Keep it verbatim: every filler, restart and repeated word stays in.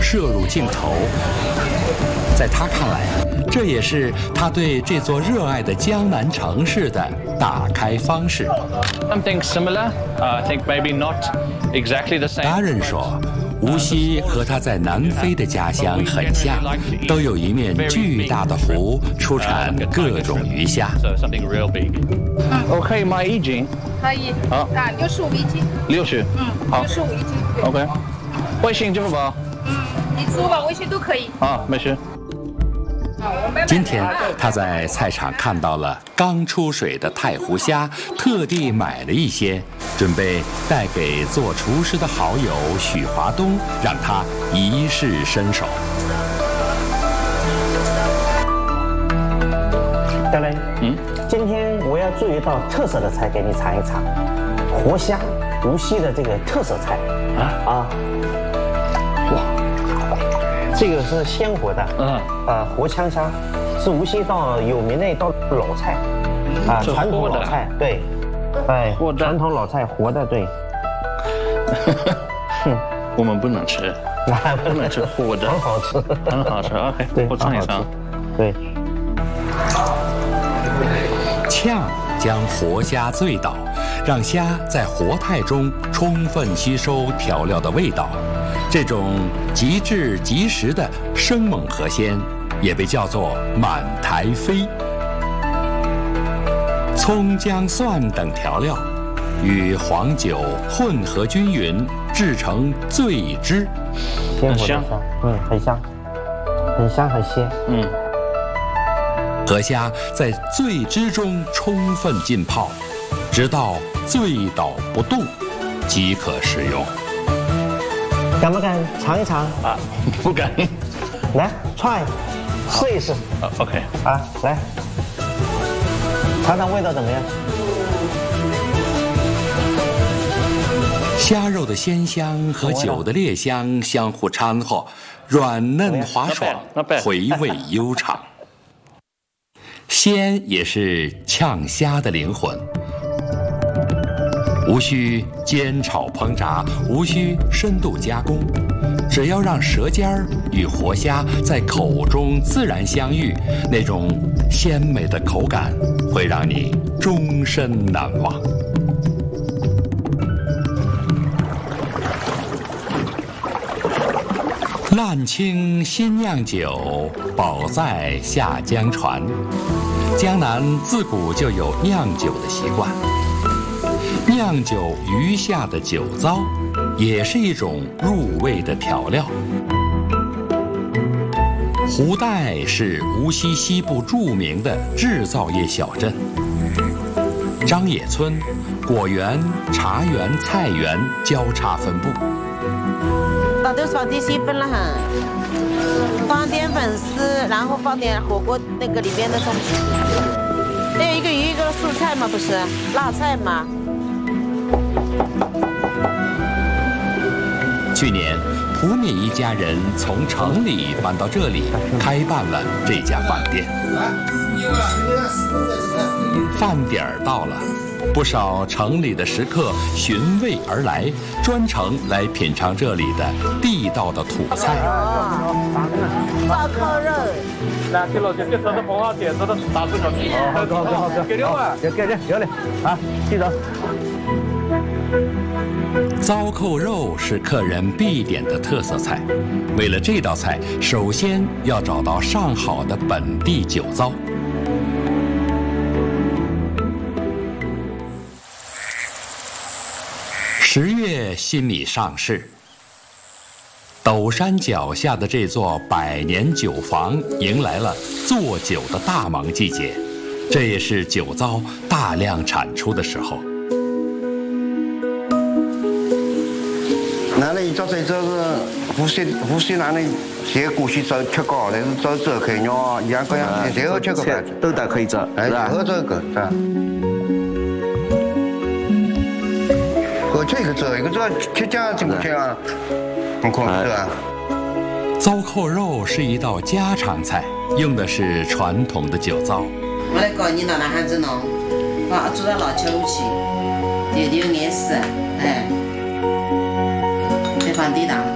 摄入镜头。在他看来，这也是他对这座热爱的江南城市的打开方式。 Something similar, I think maybe not exactly the same. 达人说，无锡和他在南非的家乡很像，都有一面巨大的湖，出产各种鱼虾。 So something real big. 我可以买一斤？ 可以。 好。 啊，六十五一斤。 六十。 嗯。 好。 六十五一斤。 OK。微信、支付宝。 嗯，你支付宝、微信都可以。 啊，没事。 今天他在菜场看到了刚出水的太湖虾，特地买了一些，准备带给做厨师的好友许华东，让他一试身手。 德雷，嗯，今天我要做一道特色的菜给你尝一尝，活虾，无锡的这个特色菜啊啊！哇！这个是鲜活的，嗯，呃，活枪虾，是无锡一道有名的一道老菜，啊，传统老菜，对，哎，传统老菜，活的，对。 我们不能吃，不能吃活的， 很好吃， 很好吃。OK， 对， 我尝一尝。 对。 炝将活虾醉倒，让虾在活态中充分吸收调料的味道。这种极致即食的生猛河鲜，也被叫做满台飞。葱、姜、蒜等调料与黄酒混合均匀，制成醉汁。 很香，嗯，很香，很香很鲜，嗯。 河虾在醉汁中充分浸泡，直到醉倒不动，即可食用。 敢不敢尝一尝啊？不敢。 来 ，try， 试一试。 啊 ，OK。 啊，来，尝尝味道怎么样？ 虾肉的鲜香和酒的烈香相互掺和，软嫩滑爽，回味悠长。鲜也是炝虾的灵魂。无需煎炒烹炸，无需深度加工，只要让舌尖儿与活虾在口中自然相遇，那种鲜美的口感会让你终身难忘。烂青新酿酒，保在下江船。江南自古就有酿酒的习惯。酿酒余下的酒糟，也是一种入味的调料。胡代是无锡西部著名的制造业小镇，张野村、果园、茶园、菜园交叉分布。 倒豆放点细粉了哈，放点粉丝，然后放点火锅那个里面的东西。那有一个鱼，一个素菜嘛，不是辣菜嘛。 去年，蒲敏一家人从城里搬到这里，开办了这家饭店。饭点儿到了，不少城里的食客寻味而来，专程来品尝这里的地道的土菜。 烧烤肉。 那给老姐给这的红花点子的打字小鸡。好，好，好，好，给六万，给给给有嘞，啊，记着。 糟扣肉是客人必点的特色菜，为了这道菜，首先要找到上好的本地酒糟。十月新米上市，陡山脚下的这座百年酒坊迎来了做酒的大忙季节，这也是酒糟大量产出的时候。 那里做这这个无锡无锡那里些过去做吃糕，但是做这可以喏，一样各样，最后吃个饭都得可以做， 哎，最后这个是吧？我这个做一个做吃家这个这样，很空是吧？ 糟扣肉是一道家常菜，用的是传统的酒糟。 我来教你拿那汉子弄，把做到老酒去，点点颜色，哎。放地上。